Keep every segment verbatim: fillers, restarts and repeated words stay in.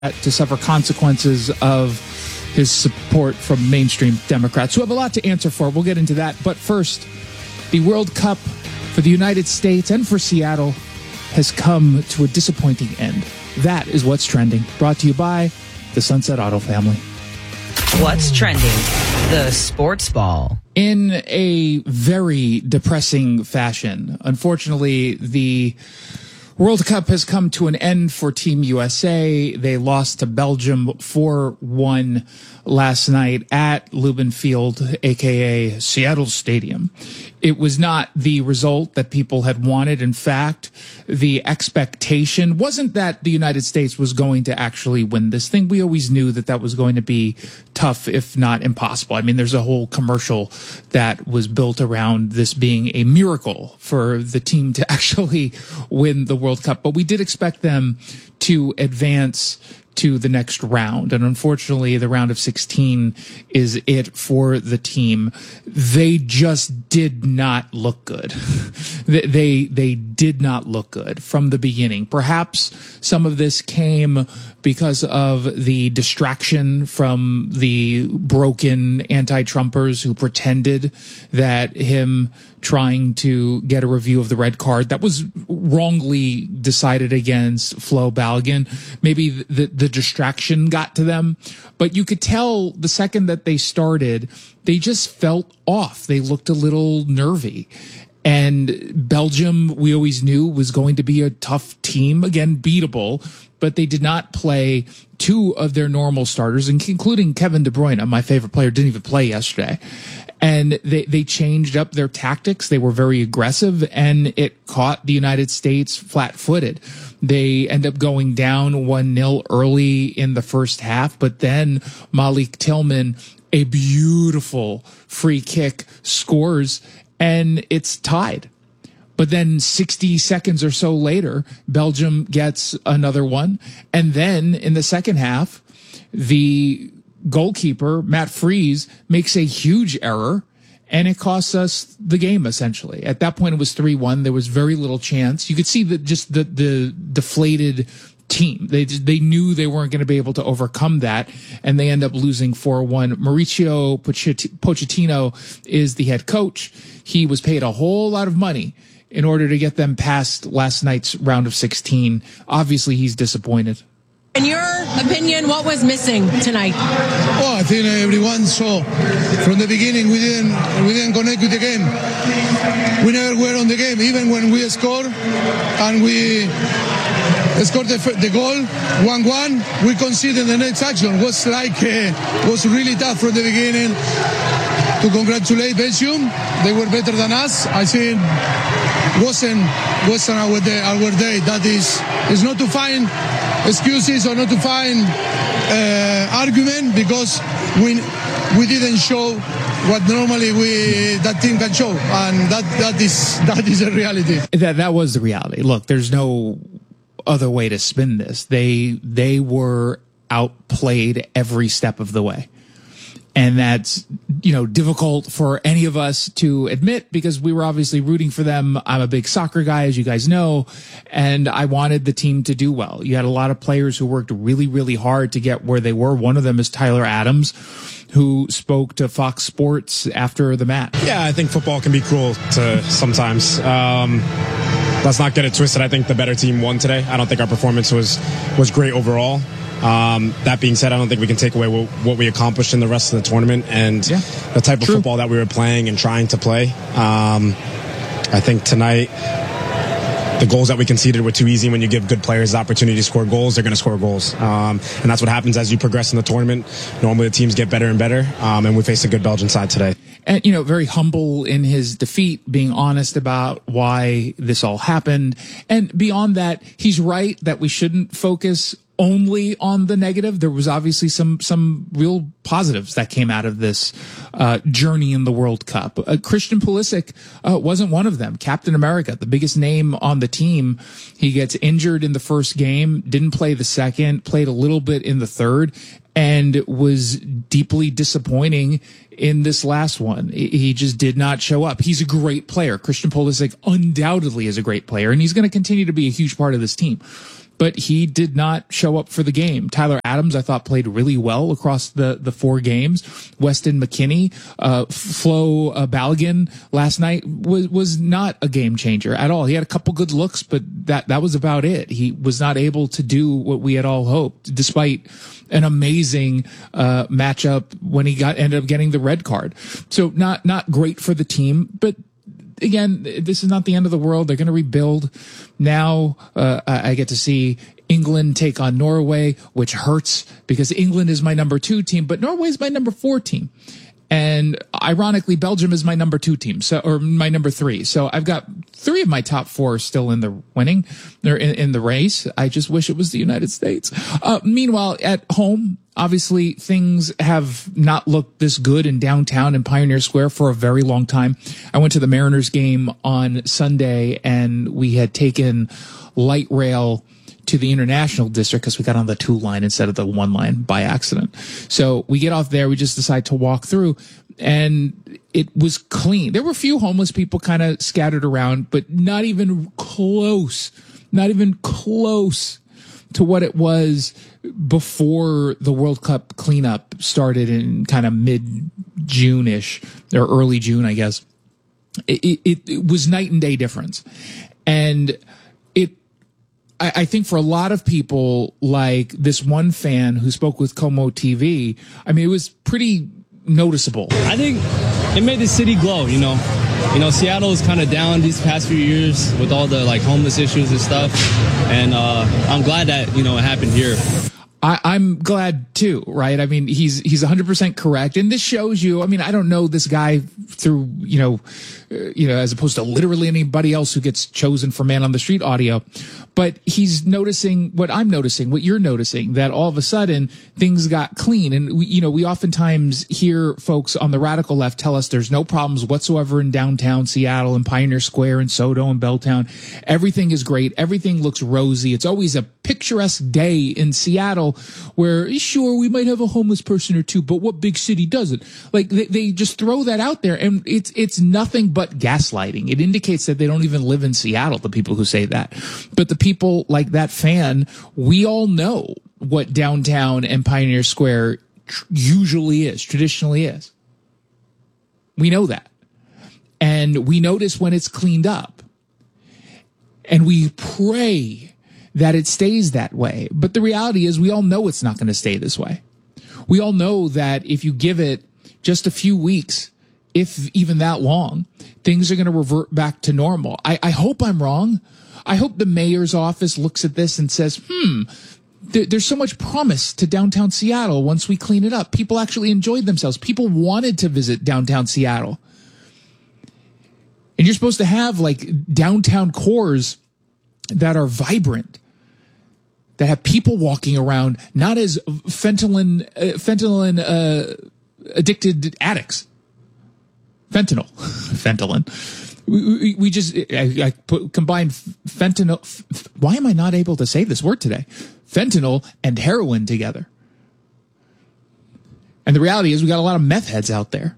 to suffer consequences of his support from mainstream Democrats who have a lot to answer for. We'll get into that. But first, the World Cup for the United States and for Seattle has come to a disappointing end. That is what's trending. Brought to you by the Sunset Auto family. What's trending? The sports ball. In a very depressing fashion, unfortunately, the World Cup has come to an end for Team U S A. They lost to Belgium four one last night at Lumen Field, a k a. Seattle Stadium. It was not the result that people had wanted. In fact, the expectation wasn't that the United States was going to actually win this thing. We always knew that that was going to be tough, if not impossible. I mean, there's a whole commercial that was built around this being a miracle for the team to actually win the World Cup. But we did expect them to advance to the next round. And unfortunately, the round of sixteen is it for the team. They just did not look good. they, they, they did not look good from the beginning. Perhaps some of this came because of the distraction from the broken anti-Trumpers who pretended that him trying to get a review of the red card that was wrongly decided against Flo Balogun. Maybe the, the distraction got to them, but you could tell the second that they started, they just felt off. They looked a little nervy. And Belgium, we always knew, was going to be a tough team, again, beatable, but they did not play two of their normal starters, including Kevin De Bruyne, my favorite player, didn't even play yesterday. And they, they changed up their tactics. They were very aggressive, and it caught the United States flat-footed. They end up going down one nil early in the first half, but then Malik Tillman, a beautiful free kick, scores, and it's tied. But then sixty seconds or so later, Belgium gets another one. And then in the second half, the goalkeeper, Matt Freese, makes a huge error, and it costs us the game, essentially. At that point, it was three one. There was very little chance. You could see that just the, the deflated team. They they knew they weren't going to be able to overcome that, and they end up losing four one. Mauricio Pochettino is the head coach. He was paid a whole lot of money in order to get them past last night's round of sixteen. Obviously, he's disappointed. In your opinion, what was missing tonight? Oh, I think everyone saw from the beginning we didn't we didn't connect with the game. We never were on the game, even when we scored and we scored the, the goal one one. We conceded the next action. It was like uh, was really tough from the beginning. To congratulate Belgium, they were better than us. I think wasn't wasn't our day. Our day. That is is not to find excuses or not to find uh, argument, because we we didn't show what normally we that team can show, and that that is that is a reality. That that was the reality. Look, there's no other way to spin this. They they were outplayed every step of the way. And that's, you know, difficult for any of us to admit, because we were obviously rooting for them. I'm a big soccer guy, as you guys know, and I wanted the team to do well. You had a lot of players who worked really, really hard to get where they were. One of them is Tyler Adams, who spoke to Fox Sports after the match. Yeah, I think football can be cruel to sometimes. Um, let's not get it twisted. I think the better team won today. I don't think our performance was was great overall. Um, that being said, I don't think we can take away what, what we accomplished in the rest of the tournament and yeah, the type of true. football that we were playing and trying to play. Um, I think tonight, the goals that we conceded were too easy. When you give good players the opportunity to score goals, they're going to score goals. Um, and that's what happens as you progress in the tournament. Normally the teams get better and better, um, and we faced a good Belgian side today. And, you know, very humble in his defeat, being honest about why this all happened. And beyond that, he's right that we shouldn't focus only on the negative. There was obviously some some real positives that came out of this uh, journey in the World Cup. Uh, Christian Pulisic uh, wasn't one of them. Captain America, the biggest name on the team, he gets injured in the first game, didn't play the second, played a little bit in the third, and was deeply disappointing in this last one. He just did not show up. He's a great player. Christian Pulisic undoubtedly is a great player, and he's going to continue to be a huge part of this team. but he did not show up for the game. Tyler Adams, I thought, played really well across the, the four games. Weston McKennie, uh, Flo uh, Balogun last night was, was not a game changer at all. He had a couple good looks, but that, that was about it. He was not able to do what we had all hoped, despite an amazing uh, matchup when he got ended up getting the red card. So not not great for the team, but again, this is not the end of the world. They're going to rebuild. Now uh, I get to see England take on Norway, which hurts because England is my number two team, but Norway is my number four team. And ironically, Belgium is my number two team, so or my number three. So I've got three of my top four still in the winning, they're in, in the race. I just wish it was the United States. Uh, meanwhile, at home, obviously things have not looked this good in downtown and Pioneer Square for a very long time. I went to the Mariners game on Sunday, and we had taken light rail to the International District because we got on the two line instead of the one line by accident. So we get off there. We just decide to walk through, and it was clean. There were a few homeless people kind of scattered around, but not even close, not even close to what it was before the World Cup cleanup started in kind of mid-June-ish or early June, I guess. It, it, it was night and day difference. And it, I think for a lot of people, like this one fan who spoke with Como T V, I mean, it was pretty noticeable. I think it made the city glow, you know. You know, Seattle is kind of down these past few years with all the, like, homeless issues and stuff. And uh, I'm glad that, you know, it happened here. I, I'm glad too, right? I mean, he's he's one hundred percent correct, and this shows you. I mean, I don't know this guy through, you know, uh, you know, as opposed to literally anybody else who gets chosen for Man on the Street audio, but he's noticing what I'm noticing, what you're noticing, that all of a sudden things got clean, and we, you know, we oftentimes hear folks on the radical left tell us there's no problems whatsoever in downtown Seattle and Pioneer Square and SoDo and Belltown. Everything is great. Everything looks rosy. It's always a picturesque day in Seattle, where sure we might have a homeless person or two, but what big city doesn't? Like they, they just throw that out there, and it's it's nothing but gaslighting. It indicates that they don't even live in Seattle, the people who say that. But the people like that fan, we all know what downtown and Pioneer Square tr- usually is, traditionally is. We know that. And we notice when it's cleaned up. And we pray that it stays that way. But the reality is we all know it's not going to stay this way. We all know that if you give it just a few weeks, if even that long, things are going to revert back to normal. I, I hope I'm wrong. I hope the mayor's office looks at this and says, hmm, there, there's so much promise to downtown Seattle once we clean it up. People actually enjoyed themselves. People wanted to visit downtown Seattle. And you're supposed to have like downtown cores that are vibrant, that have people walking around, not as fentanyl, uh, fentanyl uh, addicted addicts. Fentanyl, fentanyl. We, we, we just I, I put combined fentanyl. F, why am I not able to say this word today? Fentanyl and heroin together. And the reality is, we got a lot of meth heads out there.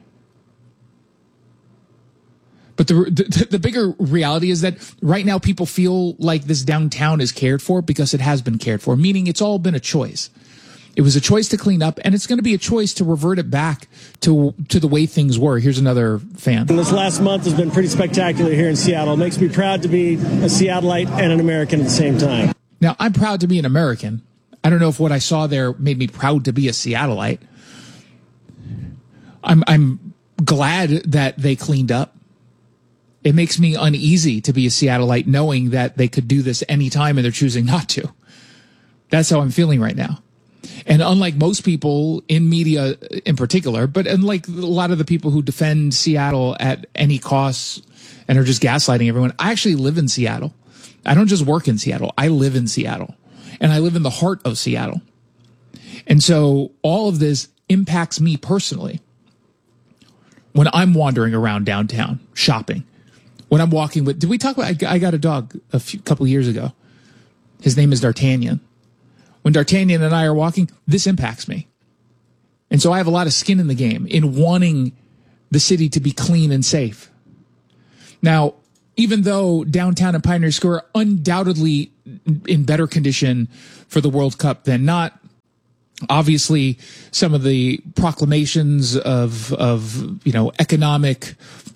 But the, the the bigger reality is that right now people feel like this downtown is cared for because it has been cared for, meaning it's all been a choice. It was a choice to clean up, and it's going to be a choice to revert it back to to the way things were. Here's another fan. And this last month has been pretty spectacular here in Seattle. It makes me proud to be a Seattleite and an American at the same time. Now, I'm proud to be an American. I don't know if what I saw there made me proud to be a Seattleite. I'm I'm glad that they cleaned up. It makes me uneasy to be a Seattleite knowing that they could do this anytime and they're choosing not to. That's how I'm feeling right now. And unlike most people in media in particular, but unlike a lot of the people who defend Seattle at any cost and are just gaslighting everyone, I actually live in Seattle. I don't just work in Seattle. I live in Seattle. And I live in the heart of Seattle. And so all of this impacts me personally when I'm wandering around downtown shopping. When I'm walking with, did we talk about, I got a dog a few, couple years ago. His name is D'Artagnan. When D'Artagnan and I are walking, this impacts me. And so I have a lot of skin in the game in wanting the city to be clean and safe. Now, even though downtown and Pioneer Square are undoubtedly in better condition for the World Cup than not. Obviously, some of the proclamations of, of, you know, economic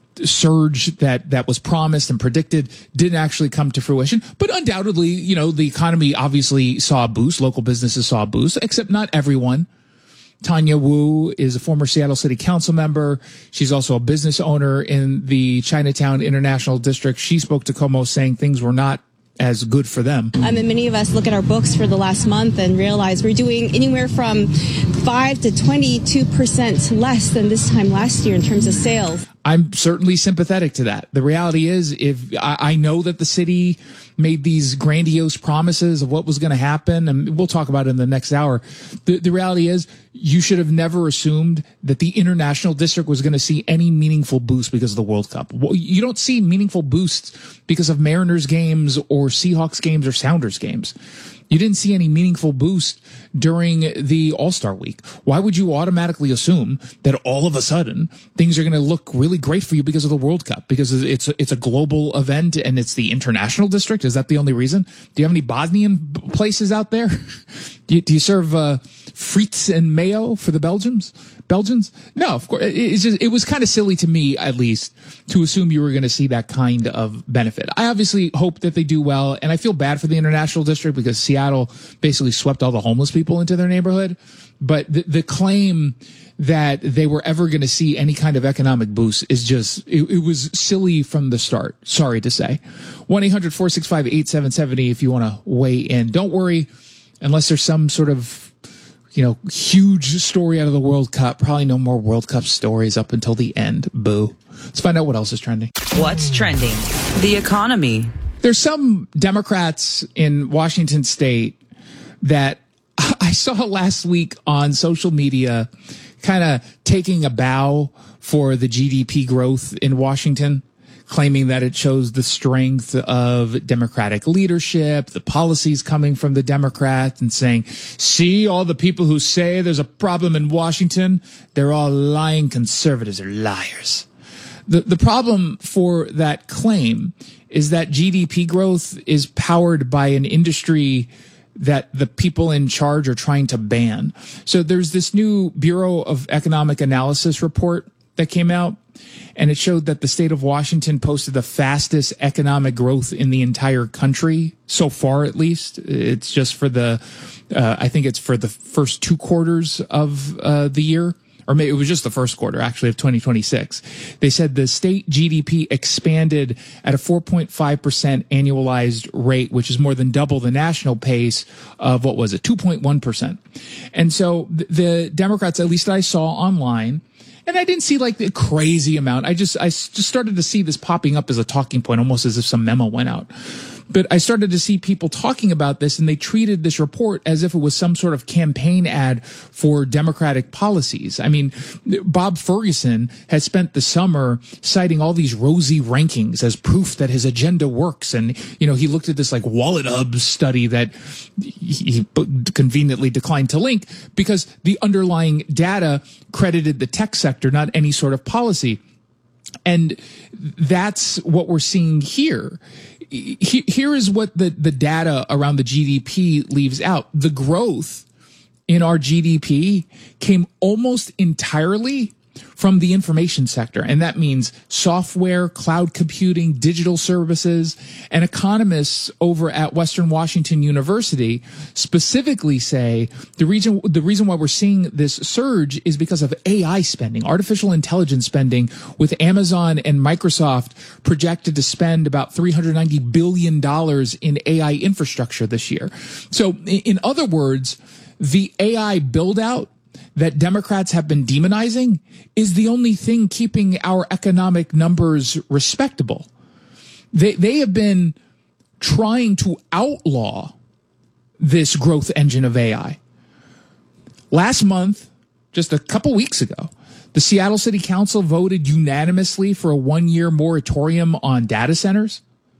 surge that, that was promised and predicted didn't actually come to fruition. But undoubtedly, you know, the economy obviously saw a boost. Local businesses saw a boost, except not everyone. Tanya Wu is a former Seattle City Council member. She's also a business owner in the Chinatown International District. She spoke to Como saying things were not as good for them. I mean, many of us look at our books for the last month and realize we're doing anywhere from five to twenty-two percent less than this time last year in terms of sales. I'm certainly sympathetic to that. The reality is, if I, I know that the city made these grandiose promises of what was going to happen, and we'll talk about it in the next hour. The, the reality is, you should have never assumed that the International District was going to see any meaningful boost because of the World Cup. Well, you don't see meaningful boosts because of Mariners games or Seahawks games or Sounders games. You didn't see any meaningful boost during the All-Star week. Why would you automatically assume that all of a sudden things are going to look really great for you because of the World Cup? Because it's a, it's a global event and it's the International District. Is that the only reason? Do you have any Bosnian places out there? do, you, do you serve uh, frites and mayo for the Belgians? Belgians? No, of course. It, it's just, it was kind of silly to me, at least, to assume you were going to see that kind of benefit. I obviously hope that they do well, and I feel bad for the International District because Seattle basically swept all the homeless people into their neighborhood. But the, the claim that they were ever going to see any kind of economic boost is just, it, it was silly from the start. Sorry to say. one eight hundred four six five eight seven seven zero if you want to weigh in. Don't worry, unless there's some sort of you know, huge story out of the World Cup. Probably no more World Cup stories up until the end. Boo. Let's find out what else is trending. What's trending? The economy. There's some Democrats in Washington state that I saw last week on social media kind of taking a bow for the G D P growth in Washington, claiming that it shows the strength of Democratic leadership, the policies coming from the Democrats, and saying, see, all the people who say there's a problem in Washington, they're all lying conservatives or liars. The, the problem for that claim is that G D P growth is powered by an industry that the people in charge are trying to ban. So there's this new Bureau of Economic Analysis report that came out, and it showed that the state of Washington posted the fastest economic growth in the entire country so far, at least. It's just for the, uh, I think it's for the first two quarters of uh, the year, or maybe it was just the first quarter, actually, of twenty twenty-six. They said the state G D P expanded at a four point five percent annualized rate, which is more than double the national pace of, what was it, two point one percent. And so the Democrats, at least I saw online, and I didn't see like the crazy amount. I just, I just started to see this popping up as a talking point, almost as if some memo went out. But I started to see people talking about this, and they treated this report as if it was some sort of campaign ad for Democratic policies. I mean, Bob Ferguson has spent the summer citing all these rosy rankings as proof that his agenda works. And, you know, he looked at this like Wallet Hub study that he conveniently declined to link because the underlying data credited the tech sector, not any sort of policy. And that's what we're seeing here. Here is what the, the data around the G D P leaves out. The growth in our G D P came almost entirely from the information sector. And that means software, cloud computing, digital services. And economists over at Western Washington University specifically say the reason, the reason why we're seeing this surge is because of A I spending, artificial intelligence spending, with Amazon and Microsoft projected to spend about three hundred ninety billion dollars in A I infrastructure this year. So in other words, the A I build out that Democrats have been demonizing is the only thing keeping our economic numbers respectable. They, they have been trying to outlaw this growth engine of A I. Last month, just a couple weeks ago, the Seattle City Council voted unanimously for a one-year moratorium on data centers.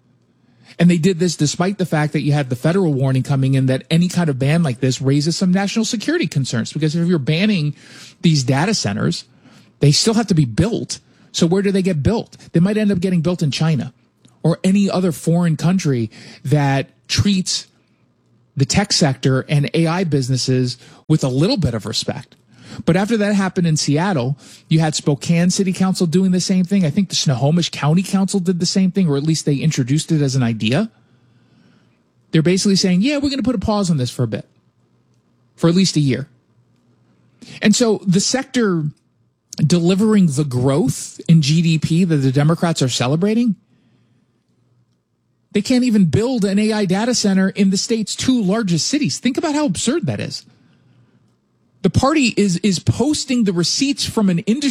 And they did this despite the fact that you had the federal warning coming in that any kind of ban like this raises some national security concerns. Because if you're banning these data centers, they still have to be built. So where do they get built? They might end up getting built in China or any other foreign country that treats the tech sector and A I businesses with a little bit of respect. But after that happened in Seattle, you had Spokane City Council doing the same thing. I think the Snohomish County Council did the same thing, or at least they introduced it as an idea. They're basically saying, yeah, we're going to put a pause on this for a bit, for at least a year. And so the sector delivering the growth in G D P that the Democrats are celebrating, they can't even build an A I data center in the state's two largest cities. Think about how absurd that is. The party is is posting the receipts from an industry